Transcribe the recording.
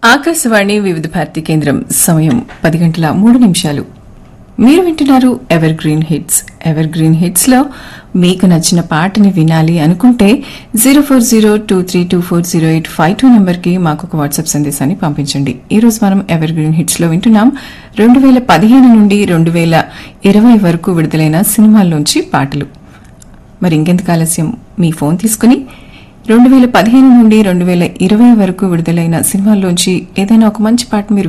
ఆకాశవాణి వివిధ భారతి కేంద్రం సమయం 10:03 మీరు వింటున్నారు ever green hits. Ever green hits లో మీకు నచ్చిన పాటని వినాలి అనుకుంటే 0402324085 నంబర్కి మాకు ఒక వాట్సాప్ సందేశాన్ని పంపించండి. ఈ రోజు మనం ఎవర్ గ్రీన్ హిట్స్ లో వింటున్నాం 2015 నుండి 2020 వరకు విడుదలైన సినిమాల్లోంచి పాటలు. మరి ఇంకెందుకు ఆలస్యం, మీ ఫోన్ తీసుకుని 2015 నుండి 2020 వరకు విడుదలైన సినిమాల్లోంచి ఏదైనా ఒక మంచి పాట మీరు